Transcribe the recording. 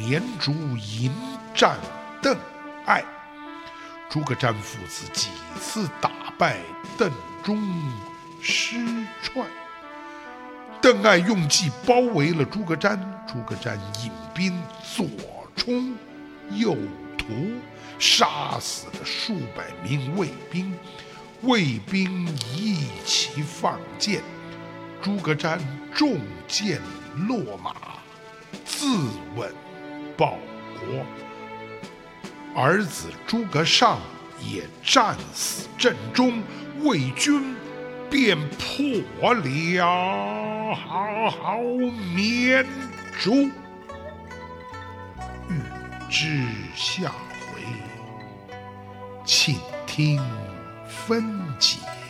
绵竹迎战邓艾。诸葛瞻父子几次打败邓忠失窜。邓艾用计包围了诸葛瞻，诸葛瞻引兵左冲右突，杀死了数百名卫兵，卫兵一齐放箭，诸葛瞻中箭落马，自刎报国。儿子诸葛尚也战死阵中，魏军便破了绵竹。欲知下回，请听分解。